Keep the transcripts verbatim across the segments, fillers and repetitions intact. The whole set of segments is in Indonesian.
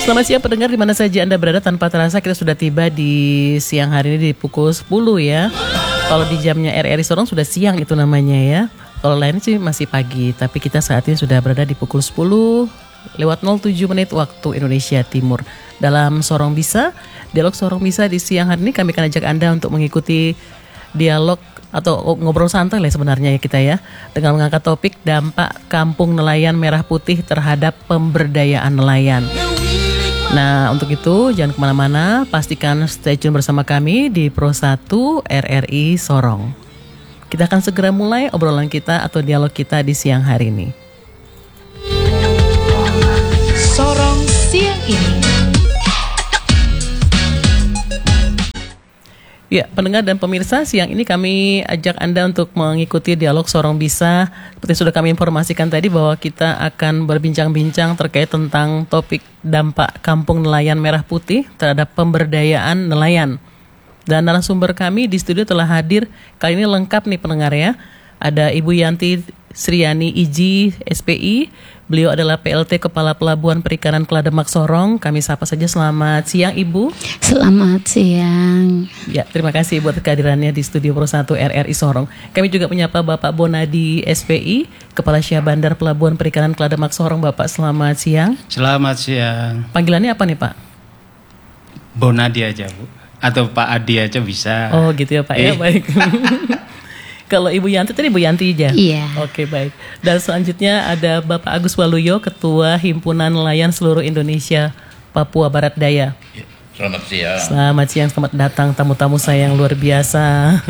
Selamat siang pendengar di mana saja Anda berada. Tanpa terasa kita sudah tiba di siang hari ini di pukul sepuluh ya. Kalau di jamnya R R I Sorong sudah siang itu namanya ya. Kalau lain sih masih pagi, tapi kita saat ini sudah berada di pukul sepuluh lewat nol tujuh menit waktu Indonesia Timur. Dalam Sorong Bisa, dialog Sorong Bisa di siang hari ini kami akan ajak Anda untuk mengikuti dialog atau ngobrol santai lah sebenarnya ya kita ya, dengan mengangkat topik dampak kampung nelayan merah putih terhadap pemberdayaan nelayan. Nah untuk itu jangan kemana-mana, pastikan stay tune bersama kami di Pro satu R R I Sorong. Kita akan segera mulai obrolan kita atau dialog kita di siang hari ini. Sorong siang ini. Ya, pendengar dan pemirsa, siang ini kami ajak Anda untuk mengikuti dialog Sorong Bisa. Seperti sudah kami informasikan tadi bahwa kita akan berbincang-bincang terkait tentang topik dampak kampung nelayan merah putih terhadap pemberdayaan nelayan. Dan narasumber kami di studio telah hadir, kali ini lengkap nih pendengar ya. Ada Ibu Yanti Sriani I J S P I, beliau adalah P L T Kepala Pelabuhan Perikanan Klademak Sorong. Kami sapa saja, selamat siang Ibu. Selamat siang. Ya, terima kasih buat kehadirannya di studio Pro satu R R I Sorong. Kami juga menyapa Bapak Bonadi S P I, Kepala Syah Bandar Pelabuhan Perikanan Klademak Sorong. Bapak selamat siang. Selamat siang. Panggilannya apa nih Pak? Bonadi aja Bu, atau Pak Adi aja bisa. Oh gitu ya Pak eh. ya, baik. Kalau Ibu Yanti tadi Ibu Yanti aja? Iya. Oke baik. Dan selanjutnya ada Bapak Agus Waluyo, Ketua Himpunan Nelayan Seluruh Indonesia Papua Barat Daya. Selamat siang. Selamat siang, selamat datang tamu-tamu saya yang luar biasa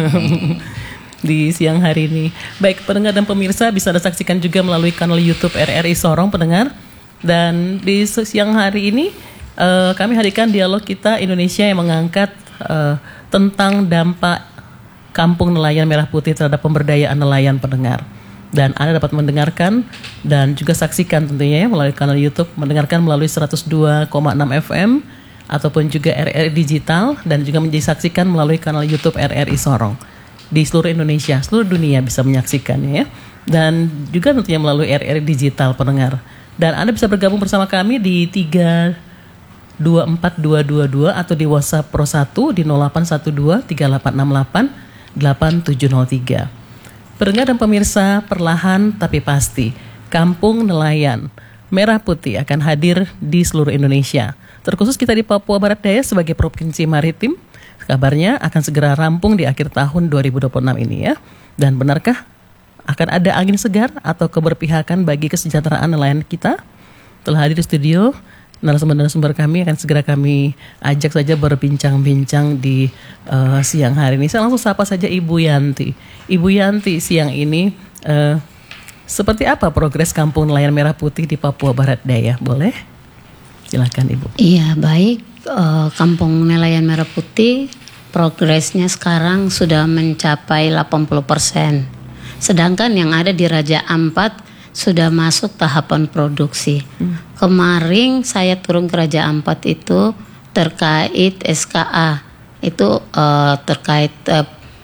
di siang hari ini. Baik pendengar dan pemirsa, bisa Anda saksikan juga melalui kanal YouTube R R I Sorong pendengar. Dan di siang hari ini uh, kami hadirkan dialog kita Indonesia yang mengangkat uh, tentang dampak kampung nelayan merah putih terhadap pemberdayaan nelayan pendengar. Dan Anda dapat mendengarkan dan juga saksikan tentunya ya melalui kanal YouTube, mendengarkan melalui seratus dua koma enam F M ataupun juga R R I Digital, dan juga disaksikan melalui kanal YouTube R R I Sorong. Di seluruh Indonesia, seluruh dunia bisa menyaksikannya ya. Dan juga tentunya melalui R R I Digital pendengar. Dan Anda bisa bergabung bersama kami di tiga dua empat dua dua dua atau di WhatsApp Pro satu di nol delapan satu dua tiga delapan enam delapan delapan tujuh nol tiga. Pendengar dan pemirsa, perlahan tapi pasti kampung nelayan merah putih akan hadir di seluruh Indonesia. Terkhusus kita di Papua Barat Daya sebagai provinsi maritim, kabarnya akan segera rampung di akhir tahun dua ribu dua puluh enam ini ya. Dan benarkah akan ada angin segar atau keberpihakan bagi kesejahteraan nelayan kita? Telah hadir di studio narasumber-narasumber kami, akan segera kami ajak saja berbincang-bincang di uh, siang hari ini. Saya langsung sapa saja Ibu Yanti. Ibu Yanti, siang ini uh, seperti apa progres kampung nelayan merah putih di Papua Barat Daya? Boleh? Silakan Ibu. Iya baik, uh, kampung nelayan merah putih progresnya sekarang sudah mencapai delapan puluh persen. Sedangkan yang ada di Raja Ampat sudah masuk tahapan produksi. Hmm. Kemarin saya turun ke Raja Ampat itu terkait S K A, itu uh, terkait uh,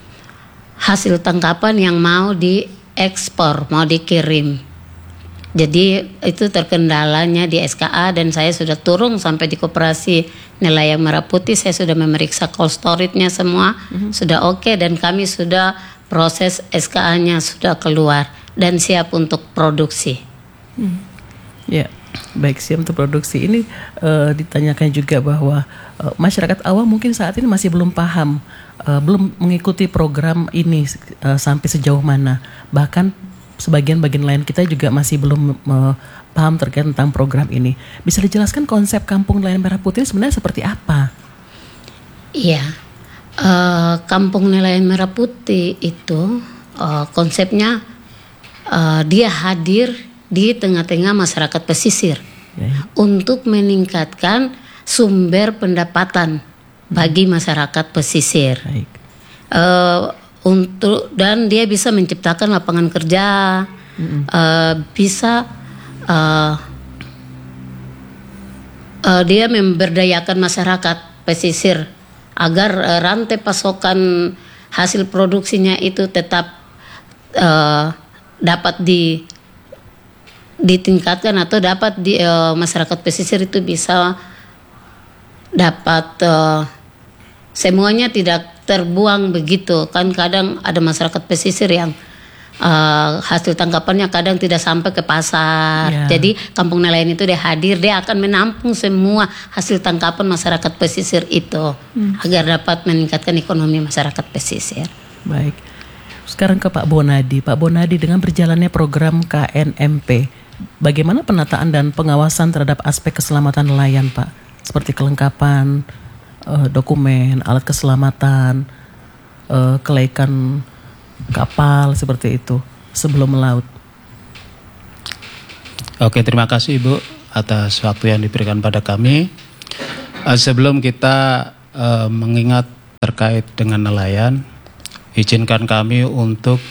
hasil tangkapan yang mau diekspor, mau dikirim. Jadi itu terkendalanya di S K A, dan saya sudah turun sampai di Koperasi Nelayan Merah Putih. Saya sudah memeriksa cold storage-nya semua, hmm. sudah oke, okay, dan kami sudah proses S K A-nya sudah keluar dan siap untuk produksi. Hmm. Ya, baik, siap untuk produksi. Ini uh, ditanyakan juga bahwa uh, masyarakat awam mungkin saat ini masih belum paham, uh, belum mengikuti program ini uh, sampai sejauh mana. Bahkan sebagian bagian lain kita juga masih belum uh, paham terkait tentang program ini. Bisa dijelaskan konsep kampung nelayan merah putih sebenarnya seperti apa? Iya, uh, kampung nelayan merah putih itu uh, konsepnya Uh, dia hadir di tengah-tengah masyarakat pesisir ya, ya. untuk meningkatkan sumber pendapatan hmm. bagi masyarakat pesisir. Uh, untuk dan dia bisa menciptakan lapangan kerja, hmm. uh, bisa uh, uh, dia memberdayakan masyarakat pesisir agar uh, rantai pasokan hasil produksinya itu tetap uh, dapat di ditingkatkan atau dapat di uh, masyarakat pesisir itu bisa dapat uh, semuanya tidak terbuang begitu. Kan kadang ada masyarakat pesisir yang uh, hasil tangkapannya kadang tidak sampai ke pasar. Ya. Jadi kampung nelayan itu dia hadir, dia akan menampung semua hasil tangkapan masyarakat pesisir itu hmm. agar dapat meningkatkan ekonomi masyarakat pesisir. Baik. Sekarang ke Pak Bonadi. Pak Bonadi, dengan berjalannya program K N M P, bagaimana penataan dan pengawasan terhadap aspek keselamatan nelayan, Pak? Seperti kelengkapan uh, dokumen, alat keselamatan, uh, kelaikan kapal seperti itu sebelum melaut. Oke, terima kasih Ibu atas waktu yang diberikan pada kami. Uh, sebelum kita uh, mengingat terkait dengan nelayan, izinkan kami untuk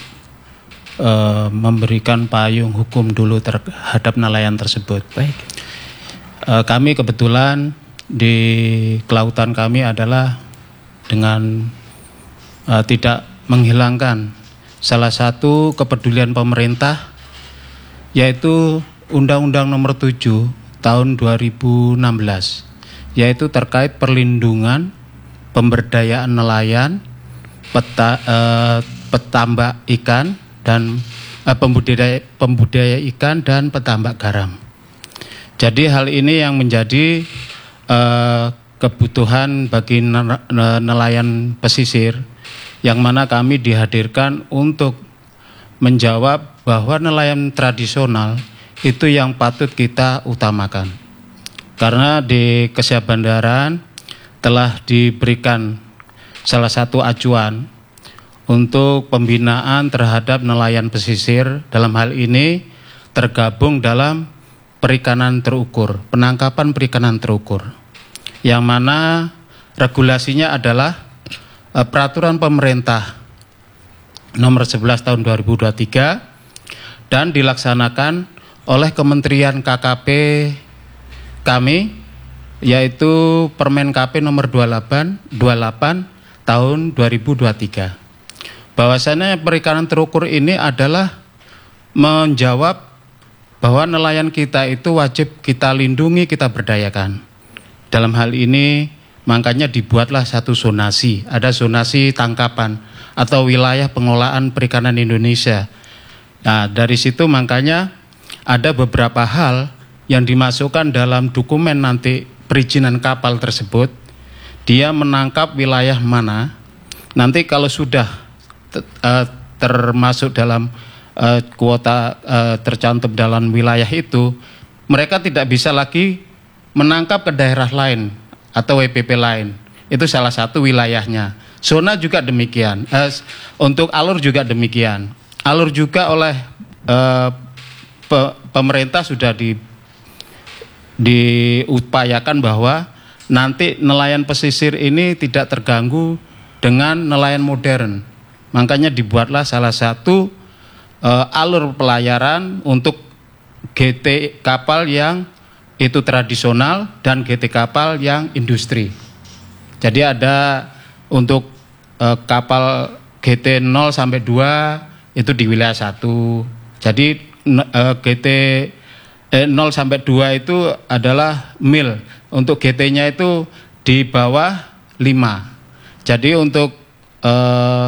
uh, memberikan payung hukum dulu terhadap nelayan tersebut. Baik. Uh, kami kebetulan di kelautan kami adalah dengan uh, tidak menghilangkan salah satu kepedulian pemerintah, yaitu Undang-Undang Nomor tujuh Tahun dua ribu enam belas, yaitu terkait perlindungan pemberdayaan nelayan, peta, uh, petambak ikan dan uh, pembudidaya, pembudidaya ikan dan petambak garam. Jadi hal ini yang menjadi uh, kebutuhan bagi nelayan pesisir, yang mana kami dihadirkan untuk menjawab bahwa nelayan tradisional itu yang patut kita utamakan. Karena di Kesia Bandaran telah diberikan salah satu acuan untuk pembinaan terhadap nelayan pesisir, dalam hal ini tergabung dalam perikanan terukur, penangkapan perikanan terukur, yang mana regulasinya adalah eh, peraturan pemerintah nomor sebelas tahun dua ribu dua puluh tiga dan dilaksanakan oleh Kementerian K K P kami, yaitu Permen K P nomor dua puluh delapan tahun dua ribu dua puluh tiga. Bahwasannya perikanan terukur ini adalah menjawab bahwa nelayan kita itu wajib kita lindungi, kita berdayakan. Dalam hal ini makanya dibuatlah satu zonasi, ada zonasi tangkapan atau wilayah pengelolaan perikanan Indonesia. Nah, dari situ makanya ada beberapa hal yang dimasukkan dalam dokumen nanti perizinan kapal tersebut. Dia menangkap wilayah mana, nanti kalau sudah uh, termasuk dalam Uh, kuota uh, tercantum dalam wilayah itu, mereka tidak bisa lagi menangkap ke daerah lain atau W P P lain. Itu salah satu wilayahnya. Zona juga demikian. Uh, untuk alur juga demikian. Alur juga oleh uh, pe pemerintah sudah di, diupayakan bahwa nanti nelayan pesisir ini tidak terganggu dengan nelayan modern. Makanya dibuatlah salah satu Uh, alur pelayaran untuk G T kapal yang itu tradisional dan G T kapal yang industri. Jadi ada untuk uh, kapal G T nol sampai dua itu di wilayah satu. Jadi uh, G T eh, nol sampai dua itu adalah mil. Untuk G T-nya itu di bawah lima. Jadi untuk uh,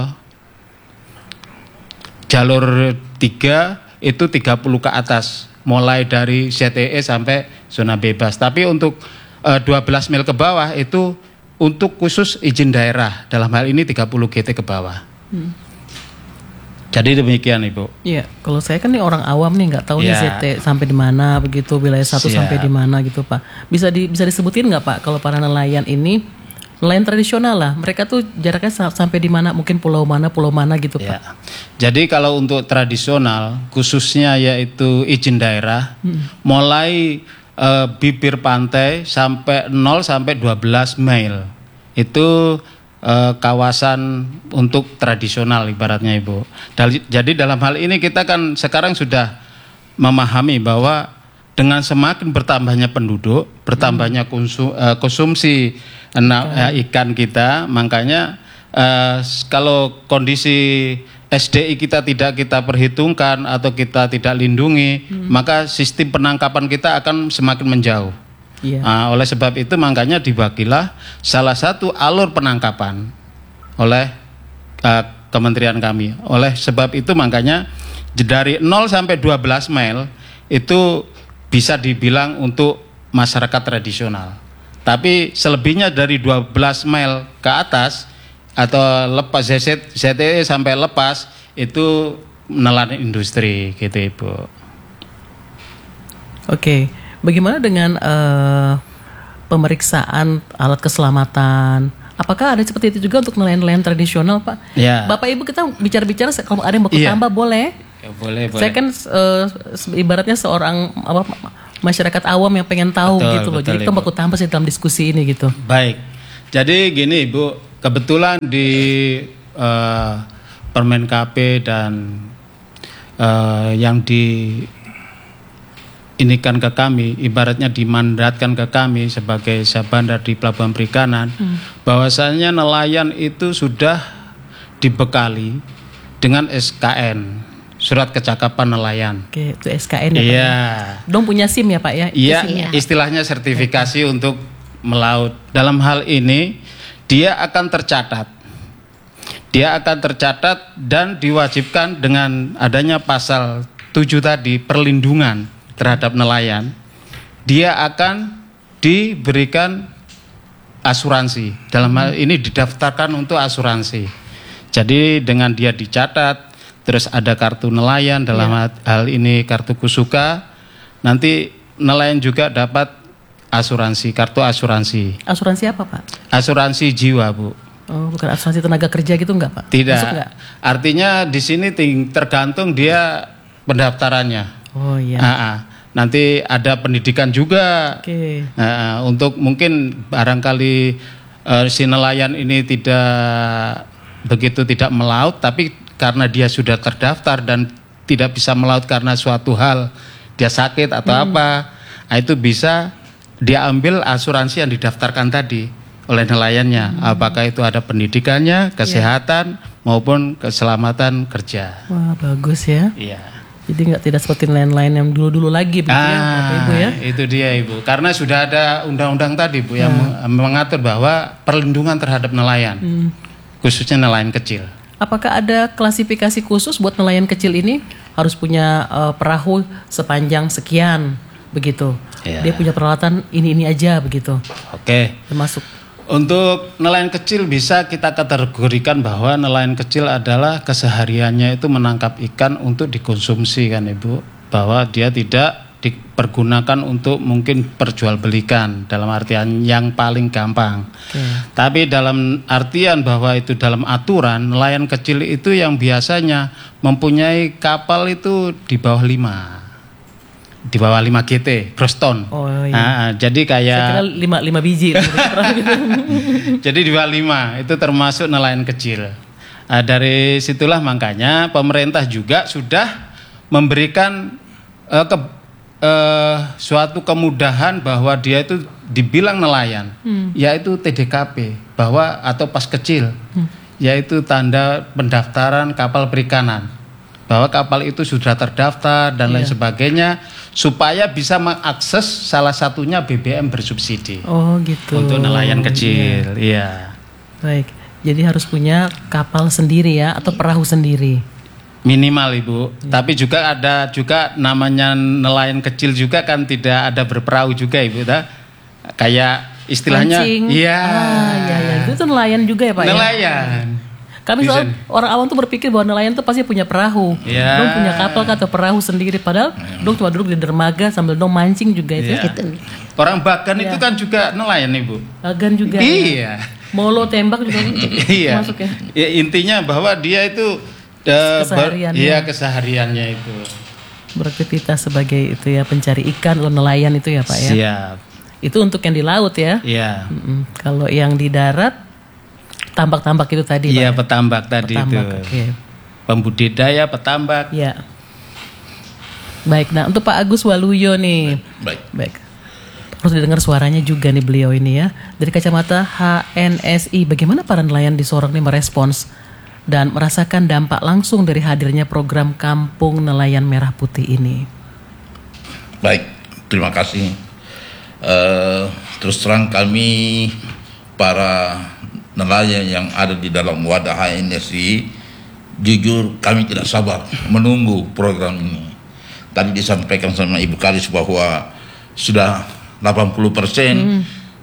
jalur tiga itu tiga puluh ke atas, mulai dari Z T E sampai zona bebas. Tapi untuk uh, dua belas mil ke bawah itu untuk khusus izin daerah, dalam hal ini tiga puluh G T ke bawah. Hmm. Jadi demikian Ibu. Iya, kalau saya kan nih orang awam nih, nggak tahu ya. nih Z T sampai di mana begitu, wilayah satu Siap. sampai di mana gitu Pak. Bisa di, bisa disebutin nggak Pak kalau para nelayan ini, nelayan tradisional lah, mereka tuh jaraknya sampai di mana, mungkin pulau mana, pulau mana gitu Pak. Ya. Jadi kalau untuk tradisional, khususnya yaitu izin daerah, hmm. mulai uh, bibir pantai sampai nol sampai dua belas mil, itu uh, kawasan untuk tradisional ibaratnya Ibu. Jadi dalam hal ini kita kan sekarang sudah memahami bahwa dengan semakin bertambahnya penduduk, bertambahnya konsum, uh, konsumsi uh, ikan kita, makanya uh, kalau kondisi S D I kita tidak kita perhitungkan atau kita tidak lindungi, hmm. maka sistem penangkapan kita akan semakin menjauh. Iya. Nah, oleh sebab itu makanya dibagilah salah satu alur penangkapan oleh uh, kementerian kami. Oleh sebab itu makanya dari nol sampai dua belas mil itu bisa dibilang untuk masyarakat tradisional. Tapi selebihnya dari dua belas mil ke atas atau lepas Z T E sampai lepas itu nelayan industri gitu Ibu. Oke, bagaimana dengan uh, pemeriksaan alat keselamatan? Apakah ada seperti itu juga untuk nelayan-nelayan tradisional, Pak? Ya. Bapak Ibu kita bicara-bicara kalau ada yang mau Iya. tambah boleh. Ya, boleh, boleh. Saya kan uh, ibaratnya seorang apa masyarakat awam yang pengen tahu Betul, gitu loh. betul, Jadi kita Ibu. baku tambah sih dalam diskusi ini gitu. Baik. Jadi gini Ibu, kebetulan di uh, Permen K P dan uh, yang di inikan ke kami, ibaratnya dimandatkan ke kami sebagai Syahbandar di Pelabuhan Perikanan, hmm. bahwasanya nelayan itu sudah dibekali dengan S K N, surat kecakapan nelayan. Oke, itu S K N ya Pak. Iya. Dong punya SIM ya Pak ya? Iya, Iya. istilahnya sertifikasi untuk melaut. Dalam hal ini dia akan tercatat. Dia akan tercatat dan diwajibkan dengan adanya pasal tujuh tadi, perlindungan terhadap nelayan, dia akan diberikan asuransi. Dalam hal ini didaftarkan untuk asuransi. Jadi dengan dia dicatat, terus ada kartu nelayan, dalam Ya. hal ini kartu Kusuka, nanti nelayan juga dapat asuransi, kartu asuransi. Asuransi apa Pak? Asuransi jiwa, Bu. Oh, bukan asuransi tenaga kerja gitu enggak Pak? Tidak. Masuk enggak? Artinya di sini ting- tergantung dia pendaftarannya. Oh iya. Ah, ah. Nanti ada pendidikan juga. Oke. Nah, untuk mungkin barangkali uh, si nelayan ini tidak begitu tidak melaut, tapi karena dia sudah terdaftar dan tidak bisa melaut karena suatu hal dia sakit atau Hmm. apa, nah, itu bisa dia ambil asuransi yang didaftarkan tadi oleh nelayannya. Hmm. Apakah itu ada pendidikannya, kesehatan maupun keselamatan kerja. Wah, bagus ya. Iya. Jadi nggak tidak seperti nelayan-nelayan yang dulu-dulu lagi begitu ya, Bapak Ibu ya. Itu dia Ibu. Karena sudah ada undang-undang tadi Bu yang meng- mengatur bahwa perlindungan terhadap nelayan, Hmm. khususnya nelayan kecil. Apakah ada klasifikasi khusus buat nelayan kecil ini harus punya eh, perahu sepanjang sekian begitu? Iya. Dia punya peralatan ini ini aja begitu. Oke. Termasuk Untuk nelayan kecil bisa kita kategorikan bahwa nelayan kecil adalah kesehariannya itu menangkap ikan untuk dikonsumsi kan Ibu, bahwa dia tidak dipergunakan untuk mungkin perjualbelikan dalam artian yang paling gampang. Oke. Tapi dalam artian bahwa itu dalam aturan nelayan kecil itu yang biasanya mempunyai kapal itu di bawah lima. Di bawah lima G T, gross ton. Oh, iya. Nah, jadi kayak saya kira lima, lima biji. jadi di bawah lima itu termasuk nelayan kecil. Nah, dari situlah makanya pemerintah juga sudah memberikan eh, ke, eh, suatu kemudahan bahwa dia itu dibilang nelayan, Hmm. yaitu T D K P bahwa atau pas kecil, Hmm. yaitu tanda pendaftaran kapal perikanan, bahwa kapal itu sudah terdaftar dan lain Iya. sebagainya, supaya bisa mengakses salah satunya B B M bersubsidi. Oh gitu. Untuk nelayan kecil, iya. Baik. Jadi harus punya kapal sendiri ya atau perahu sendiri. Minimal Ibu. Tapi juga ada juga namanya nelayan kecil juga kan tidak ada berperahu juga Ibu, ta? Kayak istilahnya, Mancing. iya. Ah, iya, iya. Itu tuh nelayan juga ya Pak ya? Nelayan. Kami Bisa. soal orang awam tuh berpikir bahwa nelayan tuh pasti punya perahu. Iya. Dong punya kapal atau perahu sendiri. Padahal dong cuma duduk di dermaga sambil dong mancing juga itu. Iya. Gitu. Orang Bagan Iya. itu kan juga nelayan Ibu. Agan juga. Iya. Molo tembak juga Iya. masuk ya. Ya, intinya bahwa dia itu eh, ber- Kesehariannya. iya kesehariannya itu. Beraktivitas sebagai itu ya pencari ikan atau nelayan itu ya Pak ya. Siap. Itu untuk yang di laut ya. Iya. Mm-mm. Kalau yang di darat tambak-tambak itu tadi Iya, Pak. petambak tadi Petambak, itu. oke. Pembudidaya petambak. Ya. Baik, nah untuk Pak Agus Waluyo nih. Baik. Baik. Harus didengar suaranya juga nih beliau ini ya. Dari kacamata H N S I, bagaimana para nelayan di Sorong ini merespons dan merasakan dampak langsung dari hadirnya program Kampung Nelayan Merah Putih ini? Baik, terima kasih uh, terus terang kami para nelayan yang ada di dalam wadah H N S I, jujur kami tidak sabar menunggu program ini. Tadi disampaikan sama Ibu Kadis bahwa sudah delapan puluh persen, hmm.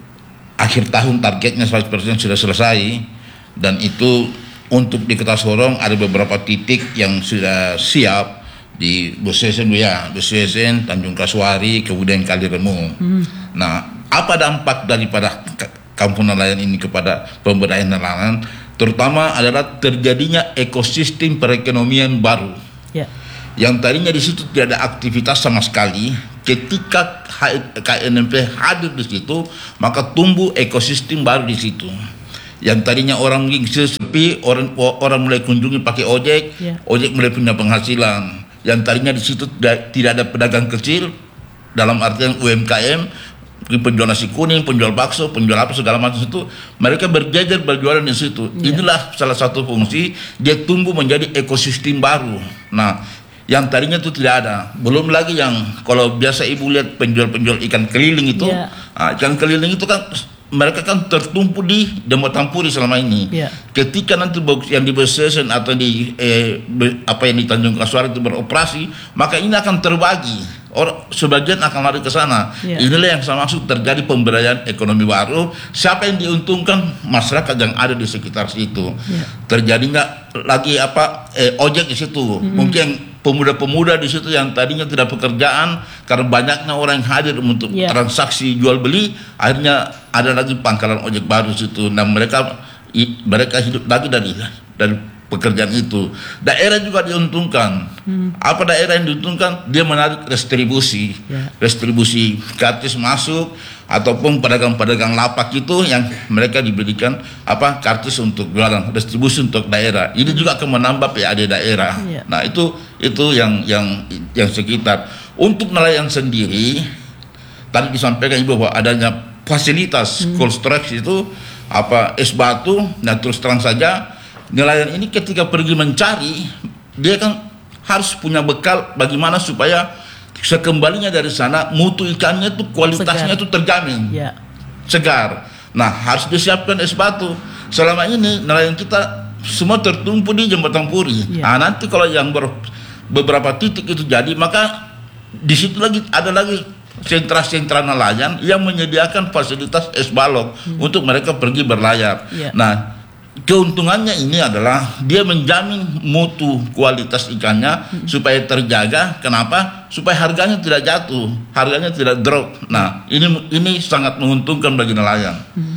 akhir tahun targetnya seratus persen sudah selesai, dan itu untuk di Kota Sorong ada beberapa titik yang sudah siap di Besesen, ya, Besesen, Tanjung Kasuari, kemudian Kaliremu. Hmm. Nah, apa dampak daripada kampung nelayan ini kepada pemberdayaan nelayan? Terutama adalah terjadinya ekosistem perekonomian baru. Yeah. Yang tadinya di situ tidak ada aktivitas sama sekali, ketika K N M P hadir di situ, maka tumbuh ekosistem baru di situ. Yang tadinya orang mungkin sepi, orang orang mulai kunjungi pakai ojek, yeah. ojek mulai punya penghasilan. Yang tadinya di situ tidak, tidak ada pedagang kecil, dalam artian U M K M, penjual nasi kuning, penjual bakso, penjual apa segala macam itu, mereka berjajar berjualan di situ. Yeah. Inilah salah satu fungsi dia tumbuh menjadi ekosistem baru. Nah, yang tadinya itu tidak ada. Belum lagi yang kalau biasa ibu lihat penjual-penjual ikan keliling itu, yeah. nah, ikan keliling itu kan mereka kan tertumpu di Jembatan Puri selama ini. Yeah. Ketika nanti yang di Besesen atau di eh, be, apa yang di Tanjung Kasuari itu beroperasi, maka ini akan terbagi. Orang sebagian akan lari ke sana. Yeah. Inilah yang saya maksud terjadi pemberdayaan ekonomi baru. Siapa yang diuntungkan? Masyarakat yang ada di sekitar situ. Yeah. Terjadi nggak lagi apa eh, ojek di situ. Mm-hmm. Mungkin pemuda-pemuda di situ yang tadinya tidak pekerjaan karena banyaknya orang yang hadir untuk yeah. transaksi jual beli, akhirnya ada lagi pangkalan ojek baru di situ. Nah, mereka mereka hidup lagi dari dari pekerjaan itu. Daerah juga diuntungkan. Hmm. Apa daerah yang diuntungkan? Dia menarik restribusi, yeah. restribusi kartis masuk, ataupun pedagang-pedagang lapak itu yang mereka diberikan apa kartis untuk jualan, distribusi untuk daerah. Ini juga akan menambah P A D daerah. Yeah. Nah, itu itu yang yang yang sekitar. Untuk nelayan sendiri, tadi disampaikan Ibu bahwa adanya fasilitas hmm. cold storage itu apa es batu. Nah, terus terang saja nelayan ini ketika pergi mencari, dia kan harus punya bekal bagaimana supaya sekembalinya dari sana mutu ikannya itu kualitasnya itu terjamin, ya. Segar. Nah, harus disiapkan es batu. Selama ini nelayan kita semua tertumpu di Jembatan Puri. Ya. Nah, nanti kalau yang ber, beberapa titik itu jadi, maka di situ lagi ada lagi sentra-sentra nelayan yang menyediakan fasilitas es balok hmm. untuk mereka pergi berlayar. Ya. Nah, keuntungannya ini adalah dia menjamin mutu kualitas ikannya hmm. supaya terjaga. Kenapa? Supaya harganya tidak jatuh, harganya tidak drop. Nah, ini ini sangat menguntungkan bagi nelayan.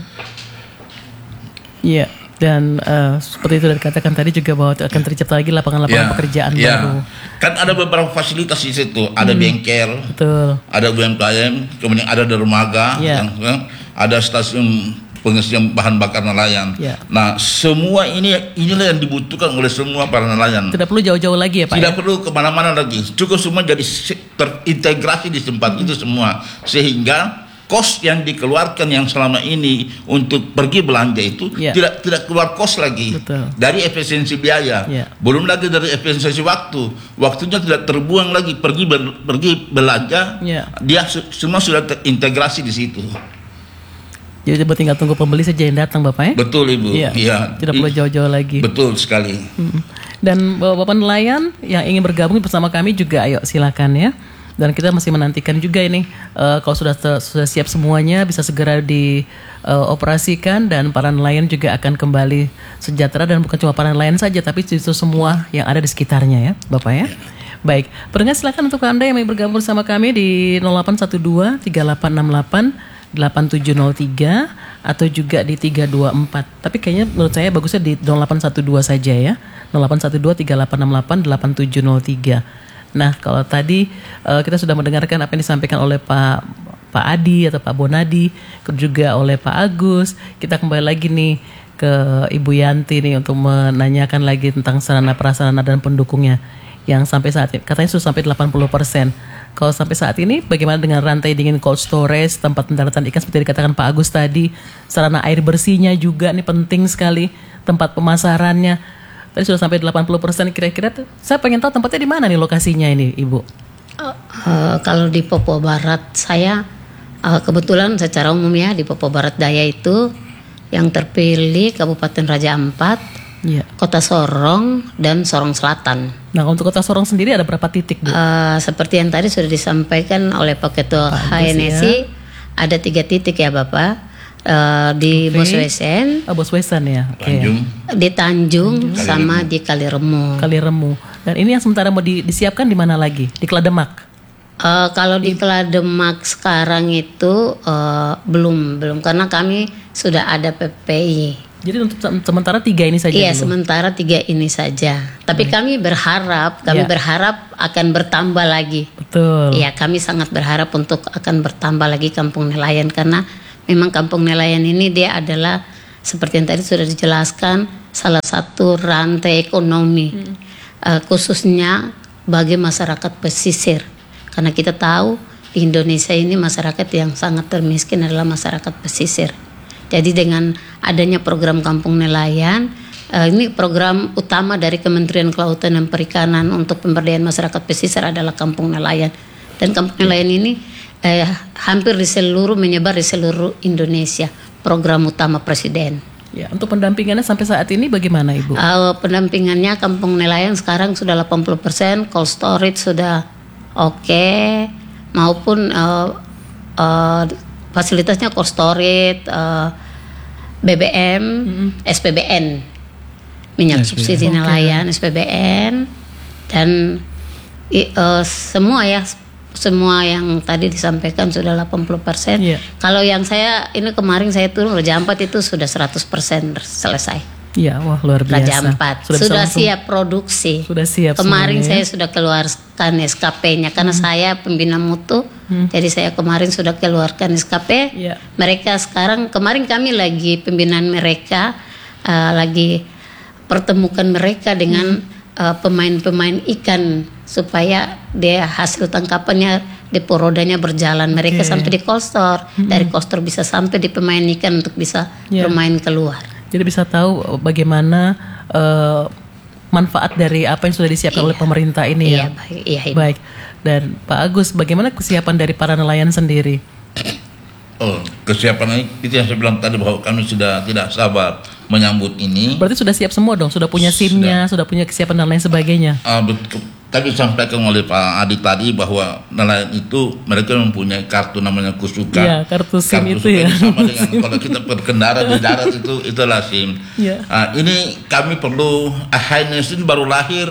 Iya, hmm. dan uh, seperti itu dikatakan tadi juga bahwa akan tercipta lagi lapangan-lapangan ya, pekerjaan ya. baru. Kan ada beberapa fasilitas di situ, ada hmm. bengkel, betul. Ada U M K M, kemudian ada dermaga, ya. yang, yang, ada stasiun pengisian bahan bakar nelayan. Ya. Nah, semua ini inilah yang dibutuhkan oleh semua para nelayan. Tidak perlu jauh-jauh lagi ya Pak? Tidak ya? perlu kemana-mana lagi. Cukup semua jadi terintegrasi di tempat hmm. itu semua. Sehingga kos yang dikeluarkan yang selama ini untuk pergi belanja itu ya. tidak tidak keluar kos lagi. Betul. Dari efisiensi biaya. Ya. Belum lagi dari efisiensi waktu. Waktunya tidak terbuang lagi pergi ber, pergi belanja. Ya. Dia semua sudah terintegrasi di situ. Jadi tinggal tunggu pembeli saja yang datang Bapak ya? Betul Ibu. Iya. Ya. Tidak perlu jauh-jauh lagi. Betul sekali. Dan Bapak nelayan yang ingin bergabung bersama kami juga, ayo silakan ya. Dan kita masih menantikan juga ini uh, kalau sudah ter, sudah siap semuanya bisa segera dioperasikan uh, dan para nelayan juga akan kembali sejahtera, dan bukan cuma para nelayan saja tapi justru semua yang ada di sekitarnya ya Bapak ya. Baik, pendengar silakan untuk Anda yang ingin bergabung bersama kami di nol delapan satu dua tiga delapan enam delapan delapan tujuh nol tiga atau juga di tiga dua empat. Tapi kayaknya menurut saya bagusnya di nol delapan satu dua saja ya. nol delapan satu dua tiga delapan enam delapan delapan tujuh nol tiga. Nah, kalau tadi uh, kita sudah mendengarkan apa yang disampaikan oleh Pak Pak Adi atau Pak Bonadi, juga oleh Pak Agus. Kita kembali lagi nih ke Ibu Yanti nih untuk menanyakan lagi tentang sarana prasarana dan pendukungnya yang sampai saat ini katanya sudah sampai delapan puluh persen. Kalau sampai saat ini bagaimana dengan rantai dingin cold storage, tempat pendaratan ikan seperti dikatakan Pak Agus tadi, sarana air bersihnya juga nih penting sekali, tempat pemasarannya. Tadi sudah sampai delapan puluh persen kira-kira tuh. Saya pengen tahu tempatnya di mana nih lokasinya ini, Ibu? Uh, uh, kalau di Papua Barat saya Uh, kebetulan secara umum ya di Papua Barat Daya itu yang terpilih Kabupaten Raja Ampat, Iya. Kota Sorong, dan Sorong Selatan. Nah, untuk Kota Sorong sendiri ada berapa titik, Bu? Uh, seperti yang tadi sudah disampaikan oleh Pak Ketua Pak H N S I, Agus, ya. ada tiga titik ya Bapak. Uh, di Oke. Boswesen, Oh, Boswesan ya. Oke. Tanjung. di Tanjung, sama di Kaliremu. Kaliremu. Dan ini yang sementara mau di- disiapkan di mana lagi? Di Klademak. Uh, kalau di Klademak sekarang itu uh, belum belum karena kami sudah ada P P I. Jadi untuk se- sementara tiga ini saja Iya, dulu. sementara tiga ini saja. Tapi kami berharap, kami Ya. berharap akan bertambah lagi. Betul. Iya, kami sangat berharap untuk akan bertambah lagi kampung nelayan karena memang kampung nelayan ini dia adalah seperti yang tadi sudah dijelaskan salah satu rantai ekonomi uh, khususnya bagi masyarakat pesisir. Karena kita tahu di Indonesia ini masyarakat yang sangat termiskin adalah masyarakat pesisir. Jadi dengan adanya program kampung nelayan, uh, ini program utama dari Kementerian Kelautan dan Perikanan untuk pemberdayaan masyarakat pesisir adalah kampung nelayan. Dan kampung nelayan ini eh, hampir di seluruh menyebar di seluruh Indonesia, program utama Presiden. Ya, untuk pendampingannya sampai saat ini bagaimana, Ibu? Uh, pendampingannya kampung nelayan sekarang sudah delapan puluh persen, cold storage sudah oke, maupun uh, uh, fasilitasnya cold storage, uh, B B M, S P B N, minyak S P B N. subsidi nelayan, S P B N, dan i- uh, semua ya. Semua yang tadi disampaikan sudah delapan puluh persen. Iya. Kalau yang saya ini kemarin saya turun Raja Ampat itu sudah seratus persen selesai. Iya, wah luar biasa. Raja Ampat bisa sudah langsung- siap produksi. Sudah siap Kemarin semuanya, saya ya? sudah keluarkan S K P-nya karena saya pembina mutu. Jadi saya kemarin sudah keluarkan S K P. Iya. Mereka sekarang kemarin kami lagi pembinaan mereka uh, lagi pertemukan mereka dengan uh, pemain-pemain ikan supaya dia hasil tangkapannya depo rodanya berjalan. Mereka Oke. sampai di cold store, dari cold store bisa sampai di pemain ikan untuk bisa Iya. bermain keluar. Jadi bisa tahu bagaimana eh, manfaat dari apa yang sudah disiapkan oleh pemerintah ini Iya, ya. baik. Iya, Ibu. Baik. Dan Pak Agus, bagaimana kesiapan dari para nelayan sendiri? Oh, kesiapan ini itu yang saya bilang tadi bahwa kami sudah tidak sabar menyambut ini. Berarti sudah siap semua dong, sudah punya SIM-nya, sudah punya kesiapan dan lain sebagainya. Ah, betul. Tadi disampaikan oleh Pak Adi tadi bahwa nelayan itu mereka mempunyai kartu namanya Kusuka. Iya, kartu SIM itu Kusuka ya. ini sama dengan kalau kita berkendara di darat itu itulah SIM. Iya. Ah, ini kami perlu H N S I baru lahir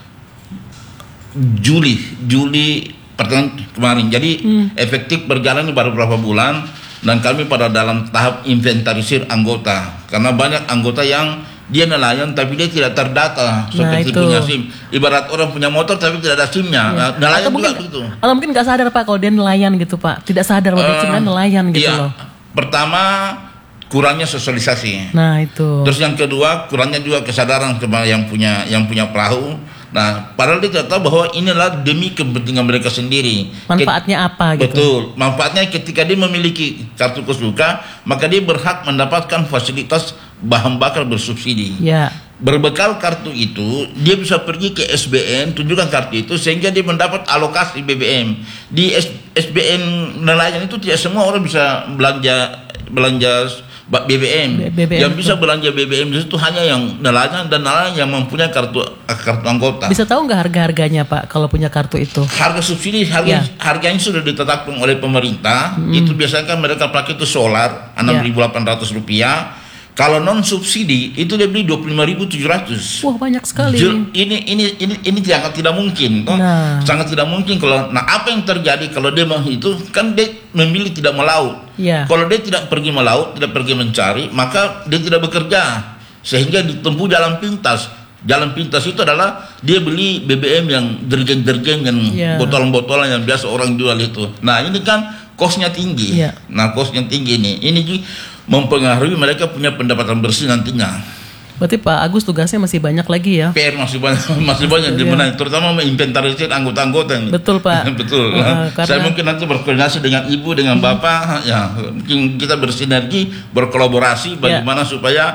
Juli Juli pertengahan kemarin. Jadi Hmm. efektif berjalan baru berapa bulan dan kami pada dalam tahap inventarisir anggota karena banyak anggota yang dia nelayan tapi dia tidak terdata seperti itu. punya SIM. Ibarat orang punya motor tapi tidak ada SIM-nya. Nah, nelayan Atau juga mungkin, begitu. atau mungkin nggak sadar Pak kalau dia nelayan gitu Pak, tidak sadar bahwa dia Eh, sebenarnya nelayan gitu iya. loh. Pertama kurangnya sosialisasi. Nah itu. Terus yang kedua kurangnya juga kesadaran kepada yang punya yang punya perahu. Nah, padahal dia tidak tahu bahwa inilah demi kepentingan mereka sendiri. Manfaatnya apa gitu? Betul. Manfaatnya ketika dia memiliki kartu Kusuka, maka dia berhak mendapatkan fasilitas bahan bakar bersubsidi. Ya. Berbekal kartu itu, dia bisa pergi ke S B N, tunjukkan kartu itu sehingga dia mendapat alokasi B B M. Di S- SBN nelayan itu tidak semua orang bisa belanja belanja B B M. B B M Yang bisa belanja B B M itu hanya yang nelayan dan nelayan yang mempunyai kartu kartu anggota. Bisa tahu nggak harga-harganya Pak kalau punya kartu itu? Harga subsidi harga Ya. harganya sudah ditetapkan oleh pemerintah. Itu biasanya kan mereka pakai itu solar enam ribu delapan ratus rupiah. Kalau non subsidi itu dia beli dua puluh lima ribu tujuh ratus. Wah banyak sekali. Jel- ini ini ini ini sangat tidak mungkin, toh. Nah. Sangat tidak mungkin kalau. Nah, apa yang terjadi kalau dia mau itu kan dia memilih tidak melaut. Ya. Kalau dia tidak pergi melaut, tidak pergi mencari, maka dia tidak bekerja sehingga ditempuh jalan pintas. Jalan pintas itu adalah dia beli B B M yang dergen-dergen yang Ya. botolan-botolan yang biasa orang jual itu. Nah, ini kan kosnya tinggi. Ya. Nah, kosnya tinggi ini. Ini juga mempengaruhi mereka punya pendapatan bersih nantinya. Berarti Pak Agus tugasnya masih banyak lagi ya? P R masih banyak masih banyak di Iya. mana, terutama menginventarisir anggota-anggota ini. Betul, Pak. Betul. Uh, karena- Saya mungkin nanti berkoordinasi dengan ibu, dengan bapak, ya mungkin kita bersinergi, berkolaborasi bagaimana supaya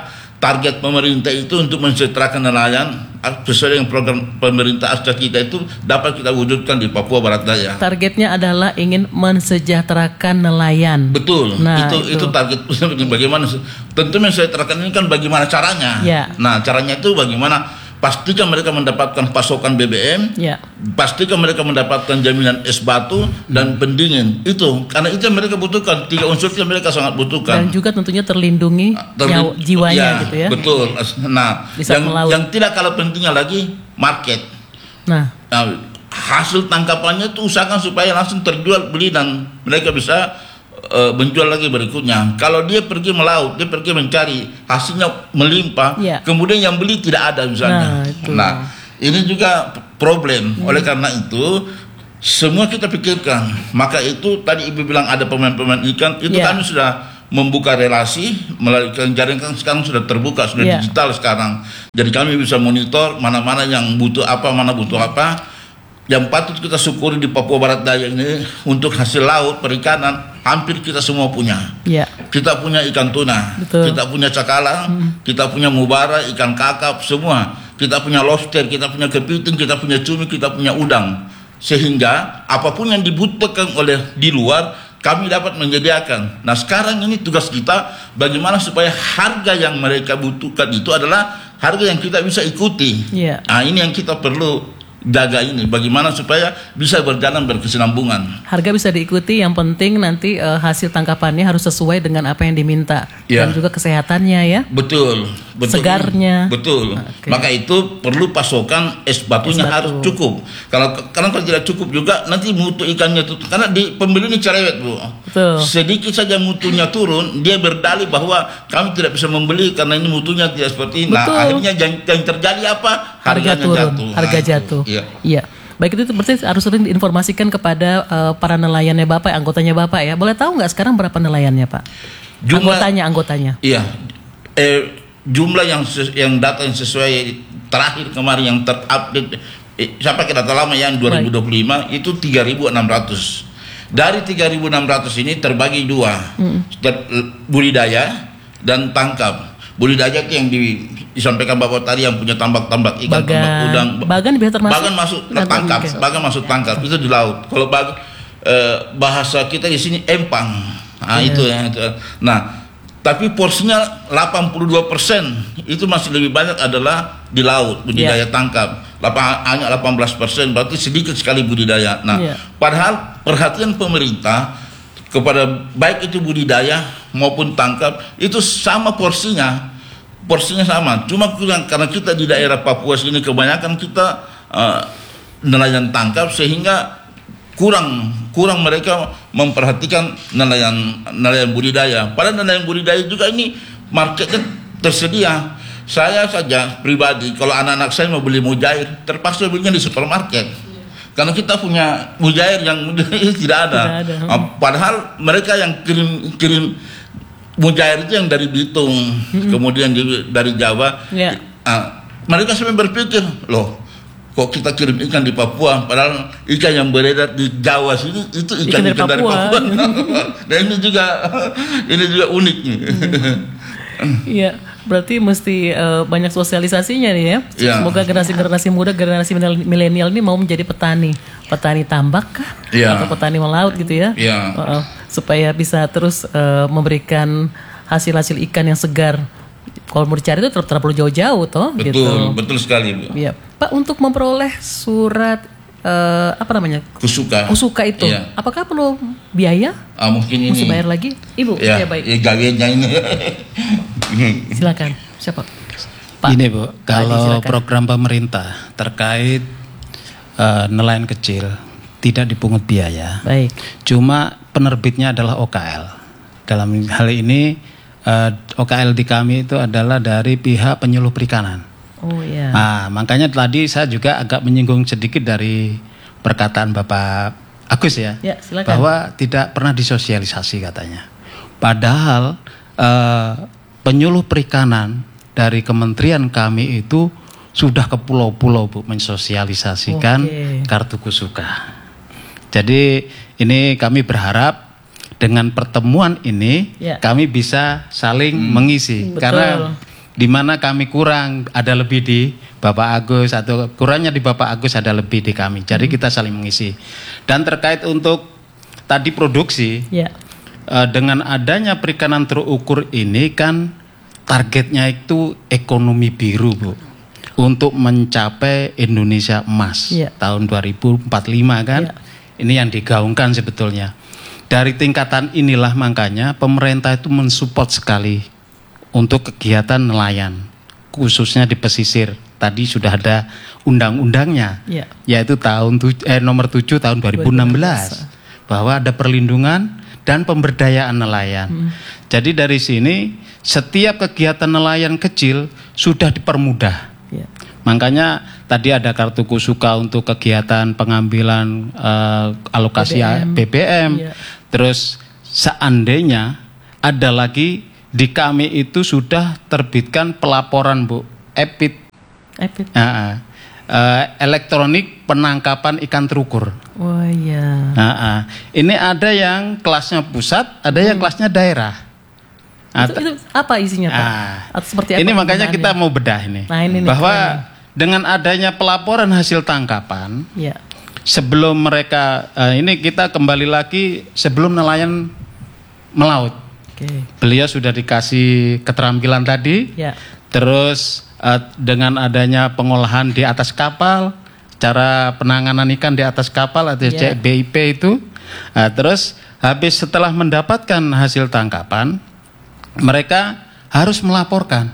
target pemerintah itu untuk mensejahterakan nelayan sesuai dengan program pemerintah Astra kita itu dapat kita wujudkan di Papua Barat Daya. Targetnya adalah ingin mensejahterakan nelayan. Betul. Nah, itu, itu itu target bagaimana? Tentu mensejahterakan ini kan bagaimana caranya. Ya. Nah, caranya itu bagaimana? Pastikan mereka mendapatkan pasokan B B M, ya. Pastikan mereka mendapatkan jaminan es batu dan pendingin. Itu karena itu yang mereka butuhkan, tiga unsur yang mereka sangat butuhkan. Dan juga tentunya terlindungi Terli- jiwanya ya, gitu ya. Betul. Nah, Bisa yang melaut. yang tidak kalah pentingnya lagi market. Nah, Nah, hasil tangkapannya itu usahakan supaya langsung terjual beli dan mereka bisa uh, menjual lagi berikutnya. Kalau dia pergi melaut, dia pergi mencari, hasilnya melimpah, Ya. kemudian yang beli tidak ada misalnya. Nah, itu. Nah, ini juga problem. Hmm. Oleh karena itu semua kita pikirkan. Maka itu tadi Ibu bilang ada pemain-pemain ikan, itu Ya. kami sudah membuka relasi melalui jaringan kan sekarang sudah terbuka, sudah Ya. digital sekarang. Jadi kami bisa monitor mana-mana yang butuh apa, mana butuh apa. Yang patut kita syukuri di Papua Barat Daya ini untuk hasil laut perikanan hampir kita semua punya. ya. Kita punya ikan tuna, Betul. kita punya cakalang, hmm. kita punya mubara, ikan kakap, semua. Kita punya lobster, kita punya kepiting, kita punya cumi, kita punya udang. Sehingga apapun yang dibutuhkan oleh di luar, kami dapat menyediakan. Nah sekarang ini tugas kita bagaimana supaya harga yang mereka butuhkan itu adalah harga yang kita bisa ikuti. Ya. Nah ini yang kita perlu jaga ini, bagaimana supaya bisa berjalan berkesinambungan. Harga bisa diikuti, yang penting nanti uh, hasil tangkapannya harus sesuai dengan apa yang diminta. Ya. Dan juga kesehatannya ya. Betul, betul. Segarnya. Betul. Oke. Maka itu perlu pasokan es batunya Es batu. harus cukup. Kalau karena kalau tidak cukup juga nanti mutu ikannya itu karena di pembeli ini cerewet, Bu. Betul. Sedikit saja mutunya turun, dia berdalih bahwa kami tidak bisa membeli karena ini mutunya tidak seperti ini. Nah, Betul. akhirnya yang, yang terjadi apa? Harga Harganya turun, jatuh. harga Nah, itu. jatuh. Iya. Iya. Baik, itu berarti harus sering diinformasikan kepada uh, para nelayannya Bapak, anggotanya Bapak ya. Boleh tahu nggak sekarang berapa nelayannya Pak? Jumlah- anggotanya, anggotanya. Iya. Eh, jumlah yang ses- yang data yang sesuai terakhir kemarin yang terupdate eh, siapa kita data lama yang dua ribu dua puluh lima itu tiga ribu enam ratus. Dari tiga ribu enam ratus ini terbagi dua. Hmm. Ter- budidaya dan tangkap. Budidaya itu yang di, disampaikan Bapak tadi yang punya tambak-tambak ikan, Bagan. tambak udang. Bagan biasa termasuk? Bagan masuk Nah, tangkap, oke. bagan masuk tangkap itu di laut. Kalau bag, eh, bahasa kita di sini empang. Nah, Iya. itu ya. itu. Nah, tapi porsinya delapan puluh dua persen itu masih lebih banyak adalah di laut budidaya Iya. tangkap. Lapan, hanya delapan belas persen berarti sedikit sekali budidaya. Nah, Iya. padahal perhatian pemerintah kepada baik itu budidaya maupun tangkap itu sama porsinya, porsinya sama. Cuma kurang karena kita di daerah Papua sini kebanyakan kita uh, nelayan tangkap sehingga kurang kurang mereka memperhatikan nelayan nelayan budidaya. Padahal nelayan budidaya juga ini marketnya tersedia. Saya saja pribadi kalau anak-anak saya mau beli mujair terpaksa belinya di supermarket. Karena kita punya mujair yang tidak ada. Tidak ada. Uh, Padahal mereka yang kirim kirim mujair itu yang dari Bitung, kemudian di- dari Jawa. Ya. Uh, mereka sampai berpikir, loh, kok kita kirim ikan di Papua, padahal ikan yang beredar di Jawa sini itu Ikan dari ikan-ikan dari Papua. Papua. Dan ini juga ini juga unik nih. Iya, berarti mesti eh, banyak sosialisasinya nih ya. Iya. Semoga generasi-generasi muda, generasi milenial ini mau menjadi petani, petani tambak kah? Iya. Atau petani melaut gitu ya. Iya. Heeh. Supaya bisa terus eh, memberikan hasil-hasil ikan yang segar. Kalau mau dicari itu ter- terlalu jauh-jauh toh, Betul, gitu. betul sekali, Bu. Iya, Pak, untuk memperoleh surat eh, apa namanya? Kusuka. Kusuka itu, Iya. apakah perlu biaya? Ah, mungkin ini. Mesti bayar lagi? Ibu, Ya, ya baik. ya gawiannya ini. Silakan. Siapa? Pak. Ini Bu, kalau silakan. program pemerintah terkait eh, nelayan kecil tidak dipungut biaya. Baik. Cuma penerbitnya adalah O K L. Dalam hal ini eh, O K L di kami itu adalah dari pihak penyuluh perikanan. Oh ya. Nah, makanya tadi saya juga agak menyinggung sedikit dari perkataan Bapak Agus ya, Ya, silakan. bahwa tidak pernah disosialisasi katanya. Padahal eh, penyuluh perikanan dari kementerian kami itu sudah ke pulau-pulau Bu mensosialisasikan Oke. kartu Kusuka. Jadi ini kami berharap dengan pertemuan ini Ya. kami bisa saling mengisi Betul. karena di mana kami kurang ada lebih di Bapak Agus atau kurangnya di Bapak Agus ada lebih di kami. Jadi kita saling mengisi. Dan terkait untuk tadi produksi, Ya. eh, dengan adanya perikanan terukur ini kan targetnya itu ekonomi biru, Bu. Untuk mencapai Indonesia emas Ya. tahun dua ribu empat puluh lima kan. Ya. Ini yang digaungkan sebetulnya. Dari tingkatan inilah makanya pemerintah itu mensupport sekali untuk kegiatan nelayan, khususnya di pesisir. Tadi sudah ada undang-undangnya, Ya. yaitu tahun tuj- eh, nomor tujuh tahun dua ribu enam belas, bahwa ada perlindungan dan pemberdayaan nelayan. Hmm. Jadi dari sini setiap kegiatan nelayan kecil sudah dipermudah. Ya. Makanya tadi ada kartu kusuka untuk kegiatan pengambilan eh, alokasi B B M. B B M. Ya. Terus seandainya ada lagi di kami itu sudah terbitkan pelaporan, Bu, E P I T, Epit. uh, uh, elektronik penangkapan ikan terukur. Oh iya. Uh, uh. Ini ada yang kelasnya pusat, ada yang kelasnya daerah. Nah, Itu, itu apa isinya, Pak? Ah, Atau seperti apa? ini makanya penggunaannya? kita mau bedah ini, Nah, ini nih, bahwa keren. dengan adanya pelaporan hasil tangkapan, Ya. sebelum mereka eh, ini kita kembali lagi sebelum nelayan melaut, Oke. beliau sudah dikasih keterampilan tadi, Ya. terus eh, dengan adanya pengolahan di atas kapal, cara penanganan ikan di atas kapal atau Ya. C B I P itu, nah, terus habis setelah mendapatkan hasil tangkapan, mereka harus melaporkan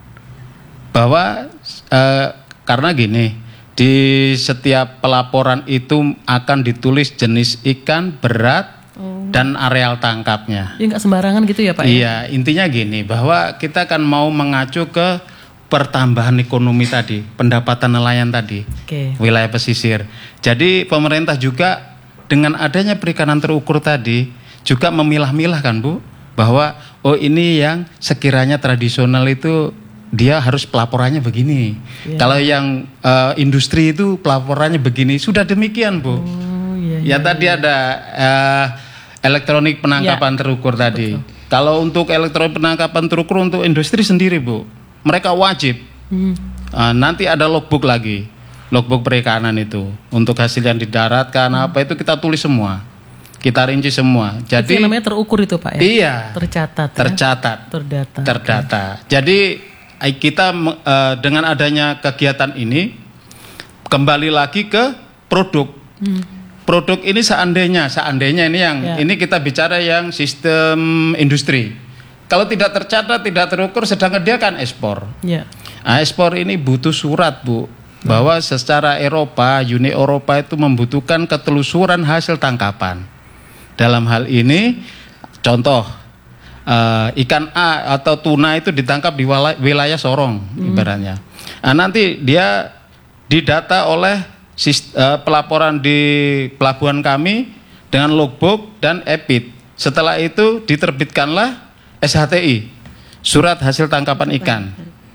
bahwa eh, karena gini, di setiap pelaporan itu akan ditulis jenis ikan, berat, dan areal tangkapnya. Ya nggak sembarangan gitu ya, Pak? Ya? Iya, intinya gini, bahwa kita kan mau mengacu ke pertambahan ekonomi tadi, pendapatan nelayan tadi, Oke. wilayah pesisir. Jadi pemerintah juga dengan adanya perikanan terukur tadi juga memilah-milah kan, Bu, bahwa oh ini yang sekiranya tradisional itu dia harus pelaporannya begini. Ya. Kalau yang eh, industri itu pelaporannya begini. Sudah demikian, Bu. Oh iya. Ya tadi ada eh, elektronik penangkapan Ya. terukur tadi. Kalau untuk elektronik penangkapan terukur untuk industri sendiri, Bu, mereka wajib. Hmm. Eh, nanti ada logbook lagi, logbook perikanan itu untuk hasil yang didaratkan apa itu kita tulis semua, kita rinci semua. Itu Jadi yang namanya terukur itu, Pak ya? iya, Tercatat. ya? tercatat, Terdata. terdata. Jadi eh, kita eh, dengan adanya kegiatan ini kembali lagi ke produk. Hmm. Produk ini seandainya, seandainya ini yang Ya. ini kita bicara yang sistem industri. Kalau tidak tercatat, tidak terukur, sedangkan dia kan ekspor. Ya. Nah, ekspor ini butuh surat, Bu, bahwa secara Eropa, Uni Eropa itu membutuhkan ketelusuran hasil tangkapan. Dalam hal ini, contoh eh, ikan A atau tuna itu ditangkap di wala- wilayah Sorong, ibaratnya. Nah, nanti dia didata oleh sis- eh, pelaporan di pelabuhan kami dengan logbook dan E P I T. Setelah itu diterbitkanlah S H T I, surat hasil tangkapan ikan.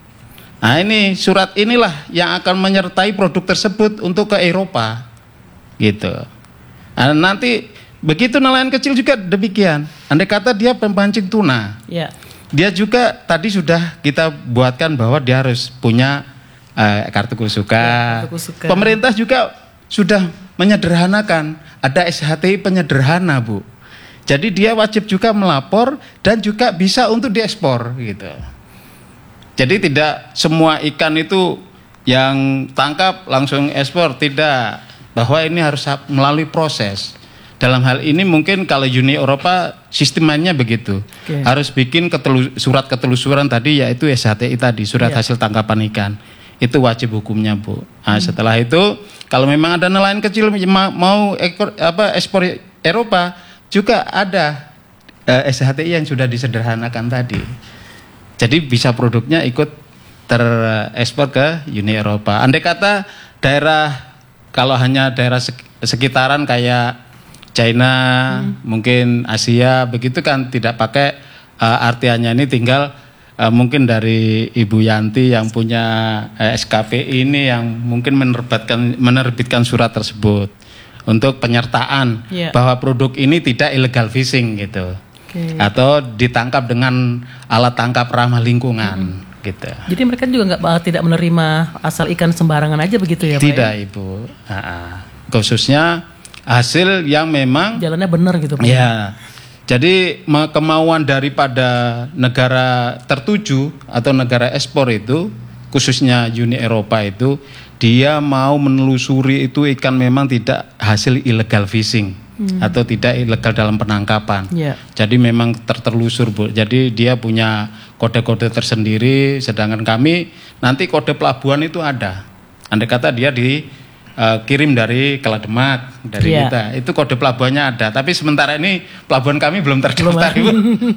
Nah ini surat inilah yang akan menyertai produk tersebut untuk ke Eropa, gitu. Nah, nanti begitu nelayan kecil juga demikian. Andai kata dia pemancing tuna, Ya. dia juga tadi sudah kita buatkan bahwa dia harus punya eh, kartu kusuka. Ya, kartu kusuka. Pemerintah juga sudah menyederhanakan, ada S H T I penyederhana, Bu. Jadi dia wajib juga melapor dan juga bisa untuk diekspor, gitu. Jadi tidak semua ikan itu yang tangkap langsung ekspor, tidak. Bahwa ini harus melalui proses. Dalam hal ini mungkin kalau Uni Eropa sistemnya begitu. Oke. Harus bikin ketelu, surat ketelusuran tadi yaitu S H T I tadi, surat Ya. hasil tangkapan ikan. Itu wajib hukumnya, Bu. Nah, setelah itu kalau memang ada nelayan kecil ma- mau ekor apa ekspor Eropa juga ada eh, S H T I yang sudah disederhanakan tadi. Jadi bisa produknya ikut terekspor ke Uni Eropa. Andai kata daerah, kalau hanya daerah sek- sekitaran kayak China, mungkin Asia, begitu kan tidak pakai uh, artiannya ini tinggal uh, mungkin dari Ibu Yanti yang punya uh, S K P I ini yang mungkin menerbitkan menerbitkan surat tersebut untuk penyertaan Iya. bahwa produk ini tidak illegal fishing gitu. Oke. Atau ditangkap dengan alat tangkap ramah lingkungan, gitu. Jadi mereka juga nggak uh, tidak menerima asal ikan sembarangan aja begitu ya Pak? Tidak ya? Ibu. Nah, khususnya hasil yang memang jalannya benar gitu Pak. Ya. Jadi kemauan daripada negara tertuju atau negara ekspor itu, khususnya Uni Eropa itu, dia mau menelusuri itu ikan memang tidak hasil illegal fishing hmm. atau tidak ilegal dalam penangkapan. Yeah. Jadi memang tertelusur Bu. Jadi dia punya kode-kode tersendiri, sedangkan kami nanti kode pelabuhan itu ada. Andai kata dia di Uh, kirim dari Kelademak, dari yeah. kita, itu kode pelabuhannya ada. Tapi sementara ini pelabuhan kami belum terdaftar, Ibu.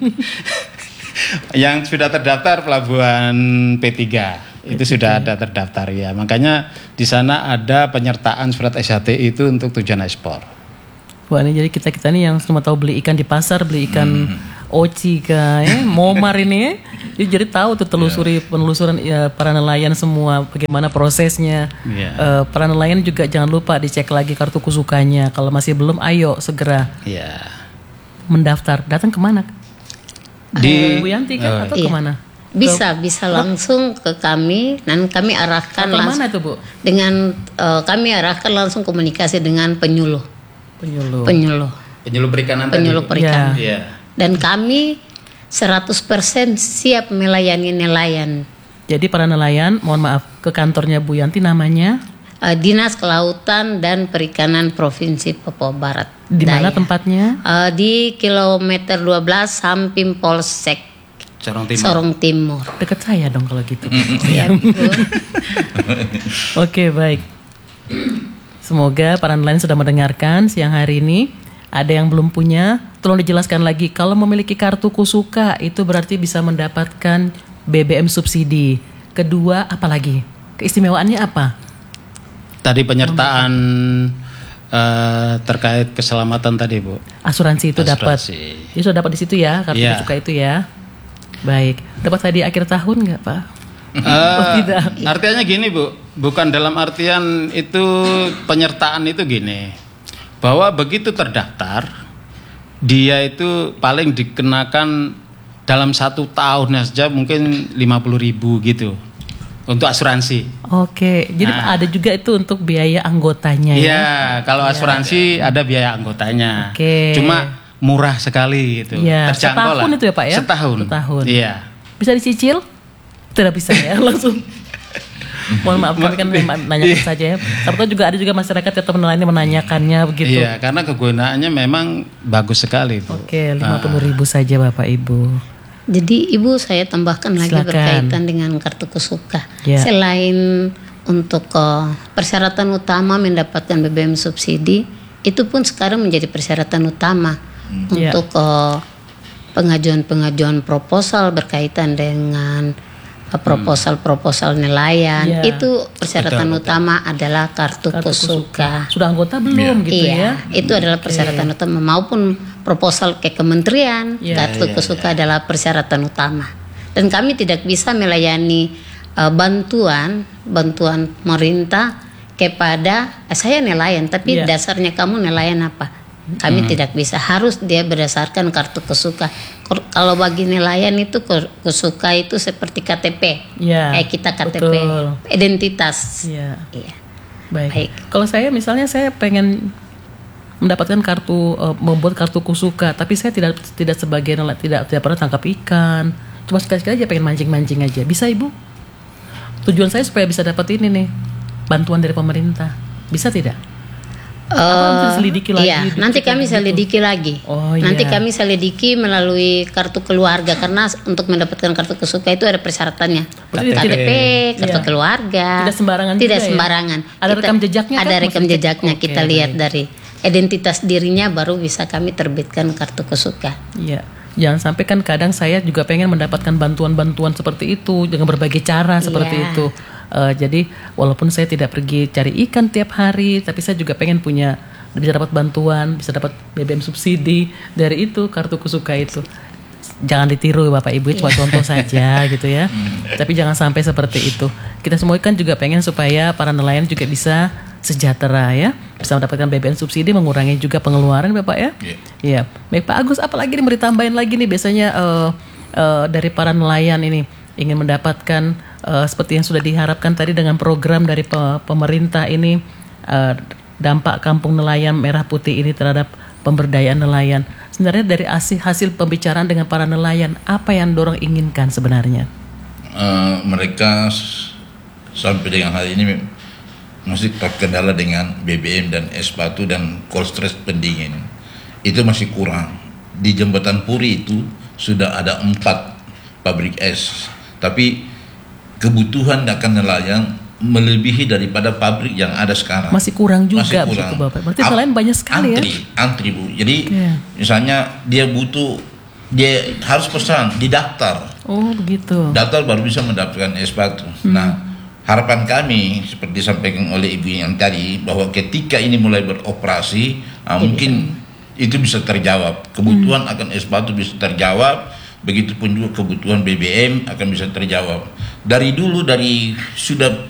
Yang sudah terdaftar pelabuhan P tiga itu P tiga. Sudah ada terdaftar ya. Makanya di sana ada penyertaan surat S H T I itu untuk tujuan ekspor. Wah ini jadi kita kita nih yang cuma tahu beli ikan di pasar, beli ikan hmm. oci kah, ya, momar ini ya. Jadi tahu tuh telusuri yeah. penelusuran ya, para nelayan semua bagaimana prosesnya. Yeah. Uh, para nelayan juga jangan lupa dicek lagi kartu kusukanya. Kalau masih belum, ayo segera yeah. mendaftar. Datang kemana? Di Bu Yanti kan uh, atau iya. kemana? Bisa ke, bisa langsung ke kami dan kami arahkan langsung. Mana itu Bu? Dengan uh, kami arahkan langsung komunikasi dengan penyuluh. Penyuluh. Penyuluh. Penyuluh perikanan. Penyuluh tadi. perikanan. Yeah. Yeah. Dan kami seratus persen siap melayani nelayan. Jadi para nelayan, mohon maaf, ke kantornya Bu Yanti namanya? Uh, Dinas Kelautan dan Perikanan Provinsi Papua Barat. Di mana Daya. tempatnya? Uh, di kilometer dua belas Samping Polsek Sorong Timur. Sorong Timur. Dekat saya dong kalau gitu. Iya, Oke, baik. Semoga para nelayan sudah mendengarkan siang hari ini. Ada yang belum punya, tolong dijelaskan lagi. Kalau memiliki kartu Kusuka itu berarti bisa mendapatkan B B M subsidi. Kedua, apa lagi? Keistimewaannya apa? Tadi penyertaan uh, terkait keselamatan tadi Bu. Asuransi itu dapat. Itu sudah dapat di situ ya, kartu yeah. Kusuka itu ya. Baik. Dapat tadi akhir tahun nggak Pak? Uh, oh, tidak. Artinya gini Bu, bukan dalam artian itu penyertaan itu gini. Bahwa begitu terdaftar, dia itu paling dikenakan dalam satu tahunnya saja mungkin lima puluh ribu gitu untuk asuransi. Oke, jadi nah. ada juga itu untuk biaya anggotanya ya? Iya, kalau asuransi ya. ada biaya anggotanya. Oke. Cuma murah sekali itu, ya, terjangkau setahun lah. itu ya Pak ya? Setahun. Setahun. Iya. Bisa dicicil? Tidak bisa ya, langsung. Mohon maaf kami kan menanyakan saja ya. Tapi juga ada juga masyarakat atau nelayan menanyakannya begitu. Iya, karena kegunaannya memang bagus sekali Bu. Oke, lima puluh ribu ah. saja Bapak Ibu. Jadi Ibu saya tambahkan lagi Silakan. berkaitan dengan kartu Kusuka. Ya. Selain untuk uh, persyaratan utama mendapatkan B B M subsidi, itu pun sekarang menjadi persyaratan utama hmm. untuk uh, pengajuan-pengajuan proposal berkaitan dengan proposal-proposal nelayan. Ya. Itu persyaratan betul, utama betul. adalah kartu, kartu Kusuka. Sudah anggota belum ya. gitu iya, ya? Itu adalah persyaratan okay. utama maupun proposal ke kementerian. Ya. Kartu ya, Kusuka ya. adalah persyaratan utama. Dan kami tidak bisa melayani uh, bantuan bantuan pemerintah kepada eh, saya nelayan, tapi ya. dasarnya kamu nelayan apa? Kami hmm. tidak bisa, harus dia berdasarkan kartu Kusuka. Kalau bagi nelayan itu Kusuka itu seperti K T P, ya, eh kita K T P betul. identitas. Ya. Iya. Baik. Baik. Kalau saya misalnya saya pengen mendapatkan kartu uh, membuat kartu Kusuka, tapi saya tidak tidak sebagai nelayan, tidak tidak pernah tangkap ikan, cuma sekali-sekali aja pengen mancing-mancing aja. Bisa Ibu? Tujuan saya supaya bisa dapat ini nih bantuan dari pemerintah. Bisa tidak? Uh, selidiki lagi, iya, nanti kami gitu. selidiki lagi. Oh, nanti iya. kami selidiki melalui kartu keluarga karena untuk mendapatkan kartu Kusuka itu ada persyaratannya. K T P, kartu iya. keluarga. Tidak sembarangan. Tidak juga sembarangan. Ya? Ada kita, rekam jejaknya. Ada kan? rekam jejaknya. Okay, kita lihat baik. dari identitas dirinya baru bisa kami terbitkan kartu Kusuka. Iya. Jangan sampai kan kadang saya juga pengen mendapatkan bantuan-bantuan seperti itu dengan berbagai cara seperti yeah. itu. Uh, jadi walaupun saya tidak pergi cari ikan tiap hari, tapi saya juga pengen punya bisa dapat bantuan, bisa dapat B B M subsidi dari itu kartu Kusuka itu. Jangan ditiru Bapak Ibu, cuma contoh saja gitu ya. Tapi jangan sampai seperti itu. Kita semua kan juga pengen supaya para nelayan juga bisa sejahtera ya, bisa mendapatkan B B M subsidi, mengurangi juga pengeluaran Bapak ya. Iya. Yeah. Baik Pak Agus, apalagi nih mau ditambahin lagi nih biasanya uh, uh, dari para nelayan ini ingin mendapatkan uh, seperti yang sudah diharapkan tadi dengan program dari pe- pemerintah ini, uh, dampak Kampung Nelayan Merah Putih ini terhadap pemberdayaan nelayan. Sebenarnya dari hasil, hasil pembicaraan dengan para nelayan, apa yang dorong inginkan sebenarnya? Uh, mereka s- sampai dengan hari ini masih terkendala dengan B B M dan es batu dan cold stress pendingin. Itu masih kurang. Di Jembatan Puri itu sudah ada empat pabrik es, tapi kebutuhan akan nelayan melebihi daripada pabrik yang ada sekarang. Masih kurang juga, Masih kurang. begitu Bapak. Berarti nelayan banyak sekali antri, ya? Antri Bu. Jadi Iya. misalnya dia butuh, dia harus pesan, didaftar. Oh begitu. Daftar baru bisa mendapatkan es batu. Hmm. Nah, harapan kami seperti disampaikan oleh Ibu yang tadi bahwa ketika ini mulai beroperasi, ah, mungkin itu bisa terjawab. Kebutuhan Hmm. akan es batu bisa terjawab. Begitupun juga kebutuhan B B M akan bisa terjawab. Dari dulu dari sudah